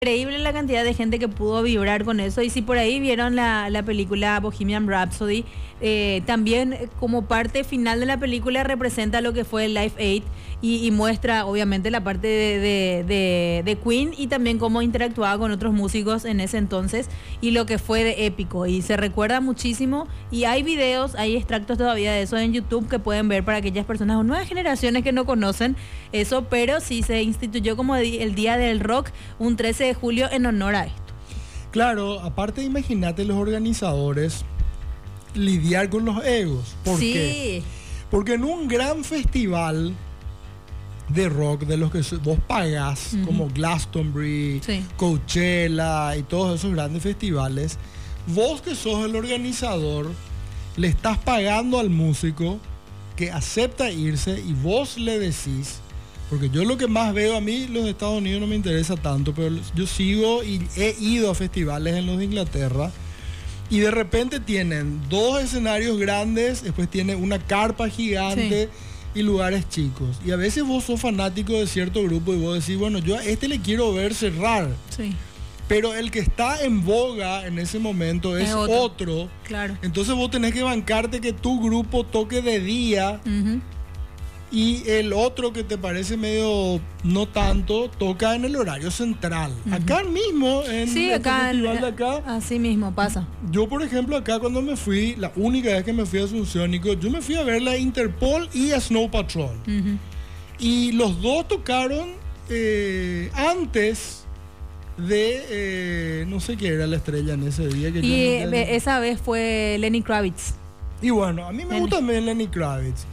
Increíble la cantidad de gente que pudo vibrar con eso. Y si por ahí vieron la película Bohemian Rhapsody, también como parte final de la película representa lo que fue el Live Aid y muestra obviamente la parte de Queen y también cómo interactuaba con otros músicos en ese entonces y lo que fue de épico. Y se recuerda muchísimo y hay videos, hay extractos todavía de eso en YouTube que pueden ver para aquellas personas o nuevas generaciones que no conocen eso, pero sí se instituyó como el Día del Rock un 13 de julio en honor a esto. Claro, aparte imagínate los organizadores lidiar con los egos. ¿Por qué? Porque en un gran festival de rock de los que vos pagás, como Glastonbury, Coachella y todos esos grandes festivales, vos que sos el organizador le estás pagando al músico que acepta irse y vos le decís, porque yo lo que más veo, a mí los de Estados Unidos no me interesa tanto, pero yo sigo y he ido a festivales en los de Inglaterra y de repente tienen 2 escenarios grandes, después tienen una carpa gigante y lugares chicos. Y a veces vos sos fanático de cierto grupo y vos decís, bueno, yo a este le quiero ver cerrar. Pero el que está en boga en ese momento es otro. Claro. Entonces vos tenés que bancarte que tu grupo toque de día y el otro que te parece medio no tanto toca en el horario central. Acá mismo, en el festival de acá. Así mismo pasa. Yo, por ejemplo, acá cuando me fui, la única vez que me fui a Asunciónico, yo me fui a ver la Interpol y a Snow Patrol. Y los dos tocaron antes de no sé qué era la estrella en ese día que esa vez fue Lenny Kravitz. Y bueno, a mí me gusta también Lenny Kravitz,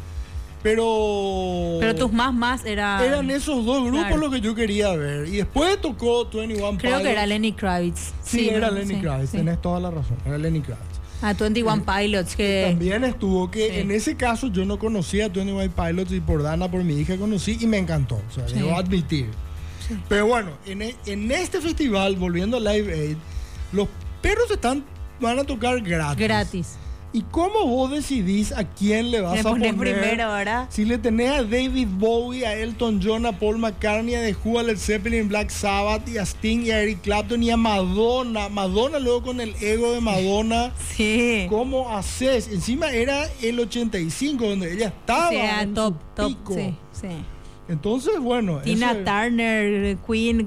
pero tus más eran esos dos grupos los que yo quería ver. Y después tocó 21 Pilots. Creo que era Lenny Kravitz. Sí, era Lenny Kravitz, tenés toda la razón, era Lenny Kravitz. 21 Pilots que también estuvo, que en ese caso yo no conocía a 21 Pilots y por Dana, por mi hija conocí y me encantó, o sea, debo admitir. Pero bueno, en este festival, volviendo a Live Aid, los perros van a tocar gratis. ¿Y cómo vos decidís a quién le vas a poner primero, ¿verdad? Si le tenés a David Bowie, a Elton John, a Paul McCartney, a The Who, a Led Zeppelin, Black Sabbath, y a Sting, y a Eric Clapton, y a Madonna. Madonna luego con el ego de Madonna. ¿Cómo haces? Encima era el 85, donde ella estaba en top. Entonces, bueno... Tina Turner, Queen,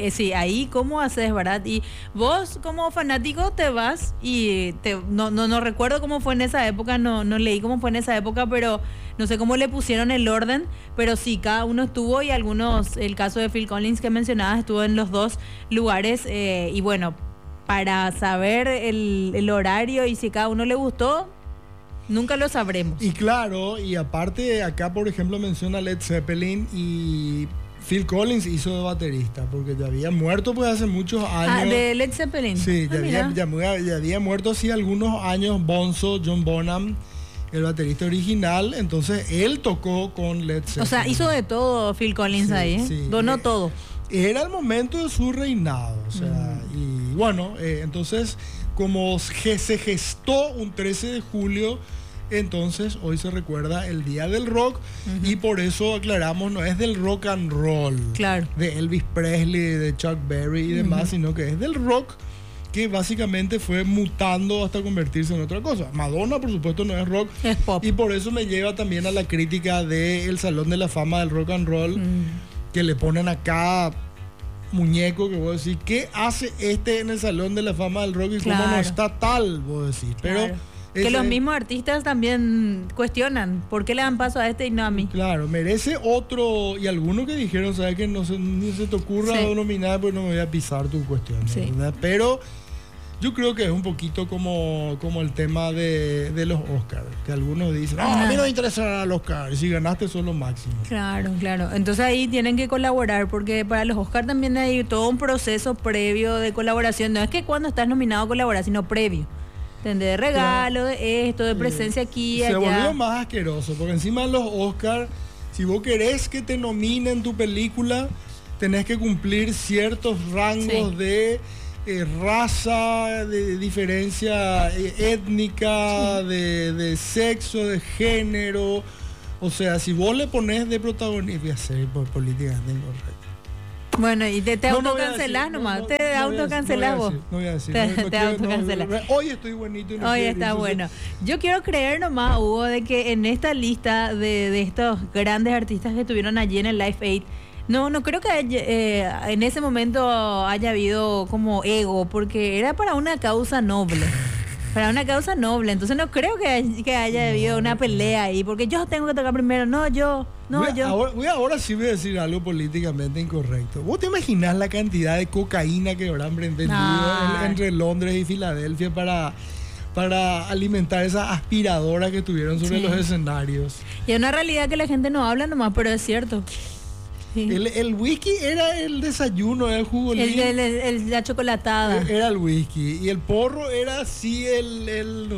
ahí cómo haces, ¿verdad? Y vos como fanático te vas y no recuerdo cómo fue en esa época, no leí cómo fue en esa época, pero no sé cómo le pusieron el orden, pero sí, cada uno estuvo y algunos, el caso de Phil Collins que mencionabas, estuvo en los 2 lugares y bueno, para saber el horario y si cada uno le gustó... Nunca lo sabremos. Y claro, y aparte acá por ejemplo menciona Led Zeppelin y Phil Collins hizo de baterista, porque ya había muerto pues hace muchos años. ¿De Led Zeppelin? Sí, ya había muerto hace algunos años Bonzo, John Bonham, el baterista original, entonces él tocó con Led Zeppelin. O sea, hizo de todo Phil Collins ahí, donó todo. Era el momento de su reinado, o sea, y bueno, entonces como se gestó un 13 de julio, entonces hoy se recuerda el Día del Rock y por eso aclaramos, no es del rock and roll, de Elvis Presley, de Chuck Berry y demás, sino que es del rock que básicamente fue mutando hasta convertirse en otra cosa. Madonna, por supuesto, no es rock, es pop. Y por eso me lleva también a la crítica del Salón de la Fama del Rock and Roll, que le ponen acá muñeco, que vos decís, ¿qué hace en el Salón de la Fama del Rock y cómo no está tal? Vos decís, pero... Que los mismos artistas también cuestionan por qué le dan paso a este y no a mí. Claro, merece otro. Y algunos que dijeron, ¿sabes? Que ni se te ocurra nominar, pues no me voy a pisar tu cuestión, ¿verdad? Pero yo creo que es un poquito como el tema de los Oscars, que algunos dicen, a mí no me interesa los Oscars, y si ganaste son los máximos. Claro. Entonces ahí tienen que colaborar, porque para los Oscars también hay todo un proceso previo de colaboración. No es que cuando estás nominado a colaborar, sino previo. De regalo, de esto, de presencia aquí y allá. Se volvió más asqueroso, porque encima de los Oscars, si vos querés que te nominen tu película, tenés que cumplir ciertos rangos de raza, de diferencia étnica, de sexo, de género. O sea, si vos le ponés de protagonista, voy a ser políticamente incorrecto. Bueno, y te autocancelás nomás, te autocancelás vos. No voy a decir. Te autocancelás. Hoy estoy bonito. Hoy está bueno. Yo quiero creer nomás, Hugo, de que en esta lista de estos grandes artistas que estuvieron allí en el Live Aid, no creo que en ese momento haya habido como ego, porque era para una causa noble. Para una causa noble, entonces no creo que haya habido una pelea ahí, porque yo tengo que tocar primero, yo. Ahora sí voy a decir algo políticamente incorrecto. ¿Vos te imaginás la cantidad de cocaína que habrán vendido entre Londres y Filadelfia para alimentar esa aspiradora que tuvieron sobre los escenarios? Y es una realidad que la gente no habla nomás, pero es cierto. Sí. El whisky era el desayuno, era el jugo la chocolatada. Era el whisky. Y el porro era así el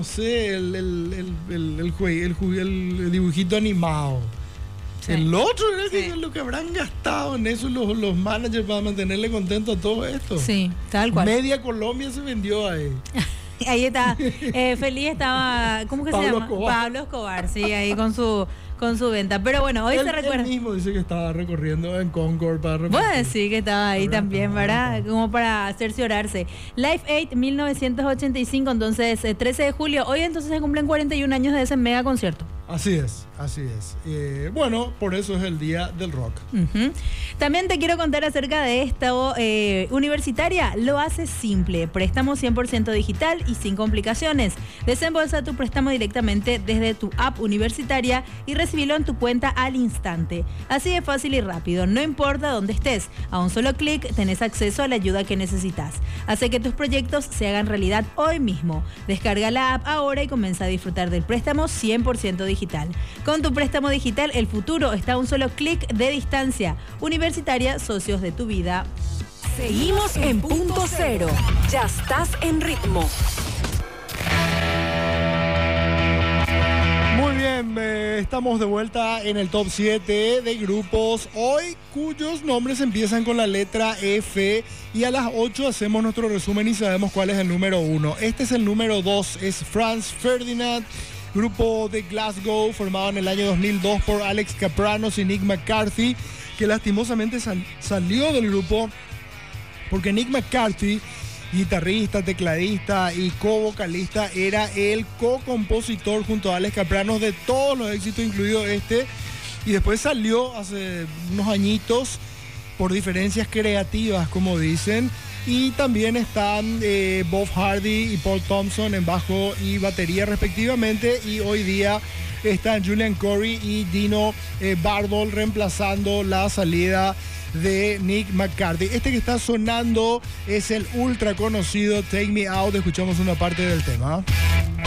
dibujito animado. Sí. El otro era lo que habrán gastado en eso los managers para mantenerle contento a todo esto. Sí, tal cual. Media Colombia se vendió ahí. Ahí está. Feliz estaba, ¿cómo que se llama? Pablo Escobar, sí, ahí con su venta. Pero bueno, hoy se recuerda. Él mismo dice que estaba recorriendo en Concord para repartir. Bueno, sí, que estaba ahí también, ¿verdad? Como para cerciorarse. Live Aid 1985, entonces 13 de julio. Hoy entonces se cumplen 41 años de ese mega concierto. Así es. Bueno, por eso es el Día del Rock. También te quiero contar acerca de esto. Universitaria lo hace simple. Préstamo 100% digital y sin complicaciones. Desembolsa tu préstamo directamente desde tu app universitaria y recibilo en tu cuenta al instante. Así de fácil y rápido. No importa dónde estés. A un solo clic tenés acceso a la ayuda que necesitas. Hace que tus proyectos se hagan realidad hoy mismo. Descarga la app ahora y comienza a disfrutar del préstamo 100% digital. Con tu préstamo digital, el futuro está a un solo clic de distancia. Universitaria, socios de tu vida. Seguimos en Punto Cero. Ya estás en ritmo. Muy bien, estamos de vuelta en el top 7 de grupos hoy, cuyos nombres empiezan con la letra F, y a las 8 hacemos nuestro resumen y sabemos cuál es el número 1. Este es el número 2, es Franz Ferdinand, grupo de Glasgow formado en el año 2002 por Alex Kapranos y Nick McCarthy, que lastimosamente salió del grupo porque Nick McCarthy, guitarrista, tecladista y co-vocalista, era el co-compositor junto a Alex Kapranos de todos los éxitos, incluido este, y después salió hace unos añitos por diferencias creativas, como dicen. Y también están Bob Hardy y Paul Thompson en bajo y batería respectivamente, y hoy día están Julian Corey y Dino Bardol reemplazando la salida de Nick McCarthy. Este que está sonando es el ultra conocido Take Me Out. Escuchamos una parte del tema.